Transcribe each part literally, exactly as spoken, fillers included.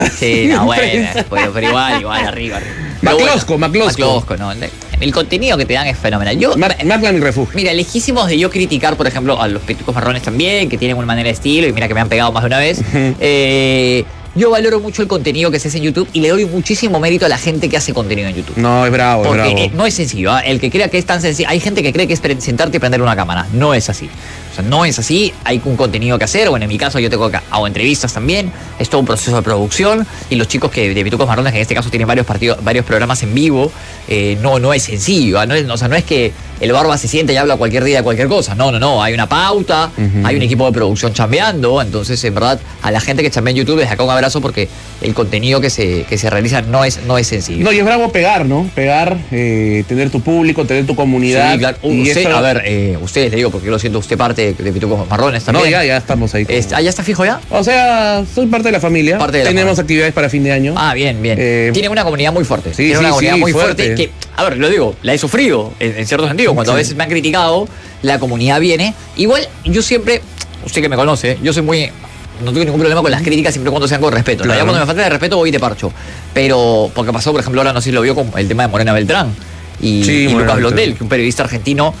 Sí, no, bueno, pero, pero igual, igual, arriba, arriba. Maclosco, bueno, Maclosco. Maclosco, ¿no? El contenido que te dan es fenomenal. Yo, Macla mi refugio. Mira, lejísimos de yo criticar, por ejemplo, a los Pitucos Marrones también, que tienen una manera de estilo, y mira que me han pegado más de una vez. Uh-huh. eh, yo valoro mucho el contenido que se hace en YouTube y le doy muchísimo mérito a la gente que hace contenido en YouTube. No, es bravo, Porque, es bravo. Eh, no es sencillo, ¿eh? El que crea que es tan sencillo. Hay gente que cree que es sentarte y prender una cámara. No es así. O sea, no es así. Hay un contenido que hacer. Bueno, en mi caso yo tengo que hago entrevistas también. Es todo un proceso de producción. Y los chicos que de Pitucos Marrones, que en este caso tienen varios partidos, varios programas en vivo, eh, no, no es sencillo. ¿eh? No es, o sea, no es que el barba se siente y habla cualquier día de cualquier cosa. No, no, no. Hay una pauta, uh-huh. Hay un equipo de producción chambeando. Entonces, en verdad, a la gente que chambea en YouTube, desde acá un abrazo porque el contenido que se, que se realiza no es, no es sencillo. No, y es bravo pegar, ¿no? Pegar, eh, tener tu público, tener tu comunidad. Sí, claro. Y usted, eso... A ver, eh, ustedes le digo, porque yo lo siento, usted parte de, de Pitucos Marrones también. No, ya, ya estamos ahí. Este, ¿Ah, ya está fijo ya? O sea, soy parte de la familia. Parte de la Tenemos familia. actividades para fin de año. Ah, bien, bien. Eh, Tiene una comunidad muy fuerte. Sí, Tiene sí, una comunidad sí, muy fuerte. fuerte que, a ver, lo digo, la he sufrido, en, en cierto sentido. Cuando sí. a veces me han criticado, la comunidad viene. Igual, yo siempre, usted que me conoce, yo soy muy... No tengo ningún problema con las críticas siempre y cuando sean con respeto. Claro. Ya cuando me falta de respeto voy de parcho. Pero, porque pasó, por ejemplo, ahora no sé si lo vio con el tema de Morena Beltrán y, sí, y Morena Lucas Beltrán. Blondel, que un periodista argentino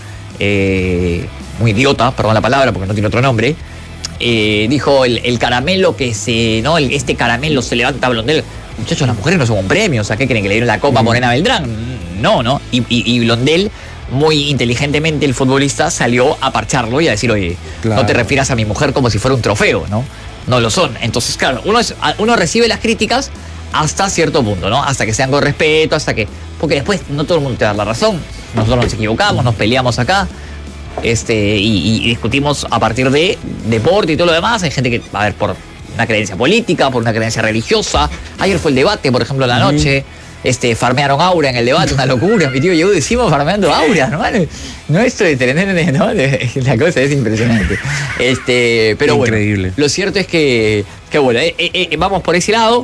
eh, muy idiota, perdón la palabra porque no tiene otro nombre, eh, dijo el, el caramelo que se, ¿no? El, este caramelo se levanta a Blondel. Muchachos, las mujeres no son un premio, o sea, ¿qué creen? ¿Que le dieron la copa a Morena Beltrán? No, ¿no? Y, y, y Blondel, muy inteligentemente, el futbolista salió a parcharlo y a decir, oye, claro. no te refieras a mi mujer como si fuera un trofeo, ¿no? No lo son. Entonces, claro, uno, es, uno recibe las críticas hasta cierto punto, ¿no? Hasta que sean con respeto, hasta que... Porque después no todo el mundo te da la razón. Nosotros nos equivocamos, nos peleamos acá este y, y discutimos a partir de deporte y todo lo demás. Hay gente que, a ver, por una creencia política, por una creencia religiosa. Ayer fue el debate, por ejemplo, a la noche. Este, farmearon Aura en el debate, una locura. Mi tío llegó, decimos farmeando Aura, ¿no? No esto de tener, ¿no? La cosa es impresionante. Este, pero increíble. Bueno, lo cierto es que, que bueno, eh, eh, vamos por ese lado.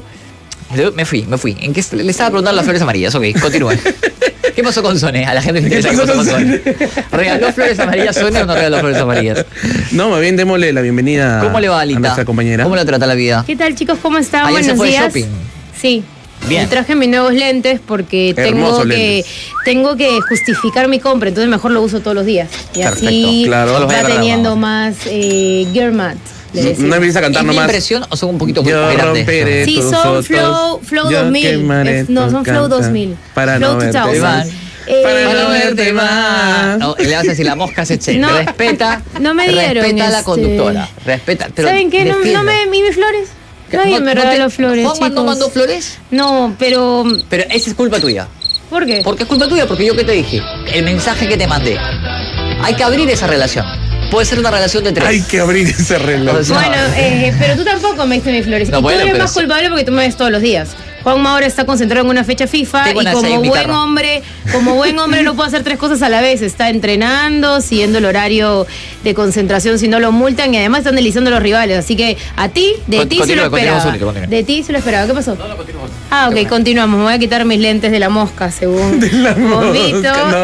Me fui, me fui. ¿En qué le estaba preguntando las flores amarillas? Ok, continúe. ¿Qué pasó con Sone? A la gente le interesa qué pasó con Sone. ¿Regaló flores amarillas Sone o no regaló flores amarillas? No, más bien démosle la bienvenida. ¿Cómo le va, Alita? A nuestra compañera. ¿Cómo la trata la vida? ¿Qué tal, chicos? ¿Cómo están? Ayer Buenos se fue días. De shopping. Sí. Bien. Me traje mis nuevos lentes porque tengo que, lentes. tengo que justificar mi compra, entonces mejor lo uso todos los días. Y perfecto, así claro. va teniendo más eh, gear mat. No empieza a cantar ¿Es nomás. mi impresión o son un poquito Yo grandes? romperé Sí, tus son fotos, Flow, Flow yo dos mil. quemaré Es- no, tu son Flow canta, dos mil. Para Flow no verte dos mil. más. Eh, Para no verte más. No, le vas a decir la mosca se eche. No, respeta. no me dieron, Respeta a la este- conductora. Respeta. Pero ¿Saben qué? No, defienda. no me ¿y mis flores? Nadie No- me no regaló te- flores, ¿Juanma no chicos. mandó flores? No, pero... Pero esa es culpa tuya. ¿Por qué? Porque es culpa tuya, porque yo qué te dije. El mensaje que te mandé. Hay que abrir esa relación. Puede ser una relación de tres. Hay que abrir ese reloj. O sea, Bueno, eh, pero tú tampoco me diste mis flores. No, y bueno, tú eres pero más sí. culpable porque tú me ves todos los días. Juanma ahora está concentrado en una fecha FIFA Tengo y una como seis en buen guitarra. hombre, como buen hombre no puede hacer tres cosas a la vez. Está entrenando, siguiendo el horario de concentración si no lo multan y además están deslizando los rivales. Así que a ti, de Con- ti se lo continúa, continúa, esperaba. Zúñiga, continúa. De ti se lo esperaba. ¿Qué pasó? No, no, continuamos. Ah, ok, continuamos. Me voy a quitar mis lentes de la mosca, según De la Bombito. mosca, no.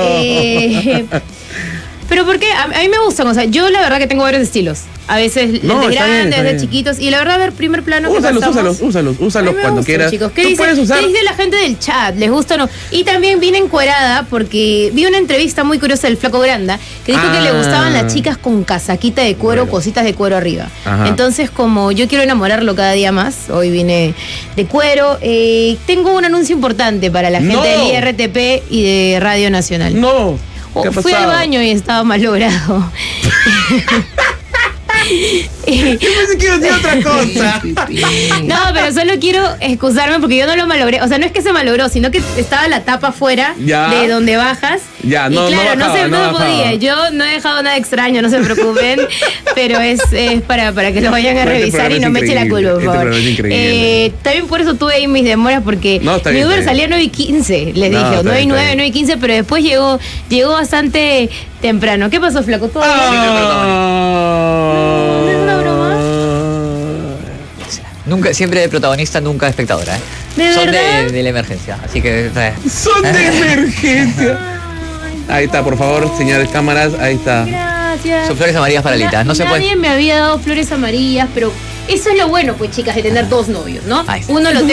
Eh, Pero ¿por qué? A, a mí me gustan, o sea, yo la verdad que tengo varios estilos. A veces No, de está bien, grandes, está de bien. chiquitos. Y la verdad, a ver, primer plano que Úsalos, pasamos. úsalos, úsalos, A mí úsalos me cuando gustan, quieras. chicos. ¿Qué Tú dice, puedes usar. ¿Qué dice la gente del chat? ¿Les gusta o no? Y también vine encuerada porque vi una entrevista muy curiosa del Flaco Granda que dijo Ah. que le gustaban las chicas con casaquita de cuero, Bueno. cositas de cuero arriba. Ajá. Entonces, como yo quiero enamorarlo cada día más, hoy vine de cuero. Eh, tengo un anuncio importante para la gente No. del I R T P y de Radio Nacional. No. ¿Qué ha Oh, fui al pasado? baño y estaba mal logrado. Yo pensé que iba a decir otra cosa. No, pero solo quiero excusarme porque yo no lo malogré. O sea, no es que se malogró, sino que estaba la tapa afuera Ya. de donde bajas. Ya, no, y claro, no no, bajaba, se, no, no bajaba. podía. Yo no he dejado nada extraño, no se preocupen. Pero es, es para, para que lo vayan a Este revisar y programa no es me echen la increíble, culpa, por este favor. programa es increíble. Eh, también por eso tuve ahí mis demoras porque No, está mi bien, Uber está bien. salía a nueve y quince, les No, dije. está nueve y bien, está nueve, bien. nueve y quince, pero después llegó, llegó bastante temprano. ¿Qué pasó, flaco? ¿Todo bien? Ah. ¿No es una broma? Nunca, siempre de protagonista, nunca de espectadora. ¿eh? ¿De Son verdad? de, de la emergencia. Así que. eh. Son de emergencia. Ahí está, por favor, señores cámaras, ahí está. gracias. Son flores amarillas para Alita. No se Nadie puede. me había dado flores amarillas, pero eso es lo bueno, pues, chicas, de tener dos novios, ¿no? Ahí está. Uno lo